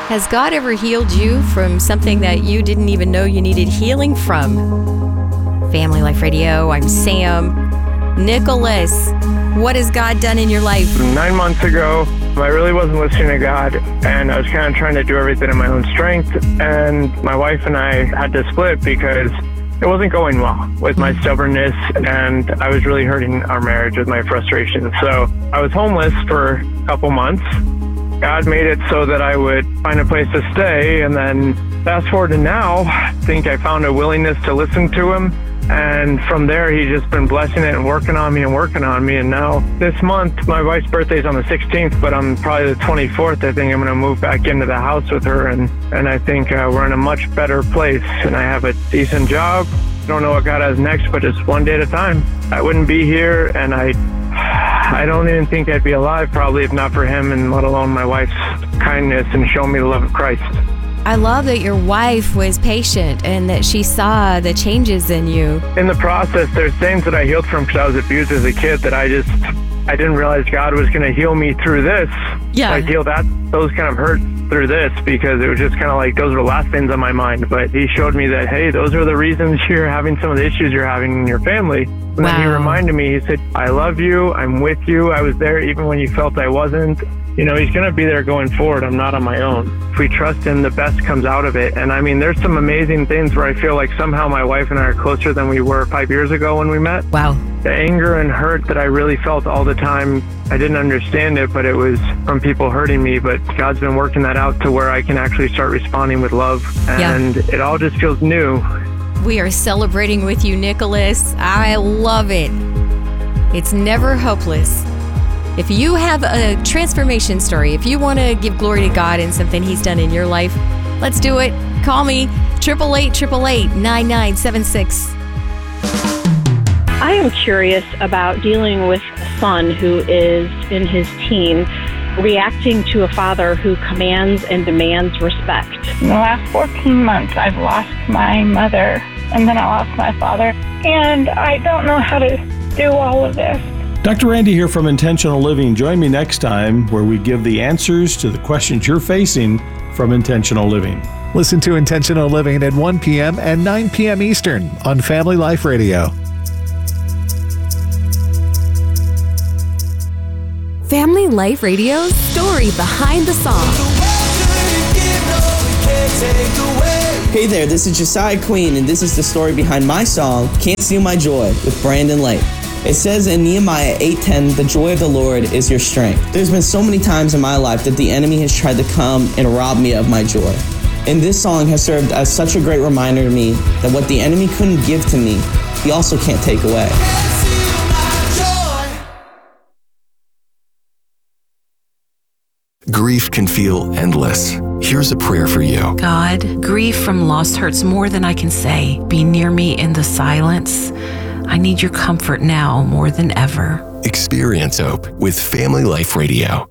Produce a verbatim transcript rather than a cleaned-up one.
Has God ever healed you from something that you didn't even know you needed healing from? Family Life Radio, I'm Sam. Nicholas, what has God done in your life? Nine months ago, I really wasn't listening to God, and I was kind of trying to do everything in my own strength, and my wife and I had to split because it wasn't going well with my stubbornness, and I was really hurting our marriage with my frustration. So I was homeless for a couple months. God made it so that I would find a place to stay, and then fast forward to now, I think I found a willingness to listen to him, and from there he's just been blessing it and working on me and working on me. And now this month, my wife's birthday is on the sixteenth, but on probably the twenty-fourth, I think I'm going to move back into the house with her, and, and I think uh, we're in a much better place, and I have a decent job. I don't know what God has next, but just one day at a time. I wouldn't be here, and I I don't even think I'd be alive probably if not for him, and let alone my wife's kindness and showing me the love of Christ. I love that your wife was patient and that she saw the changes in you. In the process, there's things that I healed from because I was abused as a kid that I just, I didn't realize God was going to heal me through this. Yeah. I healed that, those kind of hurts through this because it was just kind of like those were the last things on my mind. But he showed me that, hey, those are the reasons you're having some of the issues you're having in your family. And wow. then he reminded me, he said, I love you. I'm with you. I was there even when you felt I wasn't. You know, he's going to be there going forward. I'm not on my own. If we trust him, the best comes out of it. And I mean, there's some amazing things where I feel like somehow my wife and I are closer than we were five years ago when we met. Wow. The anger and hurt that I really felt all the time, I didn't understand it, but it was from people hurting me. But God's been working that out to where I can actually start responding with love. And yeah. It all just feels new. We are celebrating with you, Nicholas. I love it. It's never hopeless. If you have a transformation story, if you want to give glory to God in something he's done in your life, let's do it. Call me, eight eight eight, eight eight, nine nine seven six. I am curious about dealing with a son who is in his teens, reacting to a father who commands and demands respect. In the last fourteen months, I've lost my mother, and then I lost my father, and I don't know how to do all of this. Doctor Randy here from Intentional Living. Join me next time where we give the answers to the questions you're facing from Intentional Living. Listen to Intentional Living at one p.m. and nine p.m. Eastern on Family Life Radio. Family Life Radio's story behind the song. Hey there, this is Josiah Queen, and this is the story behind my song, Can't Steal My Joy, with Brandon Lake. It says in Nehemiah eight ten, the joy of the Lord is your strength. There's been so many times in my life that the enemy has tried to come and rob me of my joy. And this song has served as such a great reminder to me that what the enemy couldn't give to me, he also can't take away. Grief can feel endless. Here's a prayer for you. God, grief from loss hurts more than I can say. Be near me in the silence. I need your comfort now more than ever. Experience hope with Family Life Radio.